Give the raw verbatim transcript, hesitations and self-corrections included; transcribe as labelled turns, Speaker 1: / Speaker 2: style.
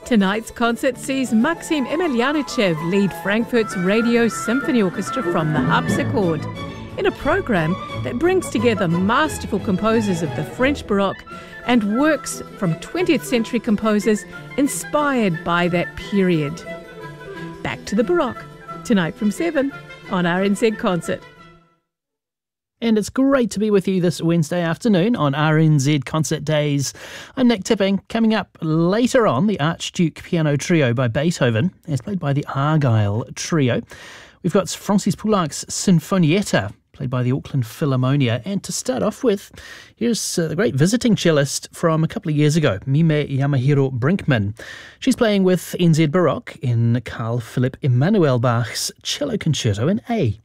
Speaker 1: Tonight's concert sees Maxim Emelianichev lead Frankfurt's Radio Symphony Orchestra from the harpsichord in a program that brings together masterful composers of the French Baroque and works from twentieth century composers inspired by that period. Back to the Baroque, tonight from seven on R N Z Concert.
Speaker 2: And it's great to be with you this Wednesday afternoon on R N Z Concert Days. I'm Nick Tipping. Coming up later on, the Archduke Piano Trio by Beethoven, as played by the Argyle Trio. We've got Francis Poulenc's Sinfonietta, played by the Auckland Philharmonia. And to start off with, here's uh, the great visiting cellist from a couple of years ago, Mime Yamahiro Brinkman. She's playing with N Z Baroque in Carl Philipp Emanuel Bach's Cello Concerto in A.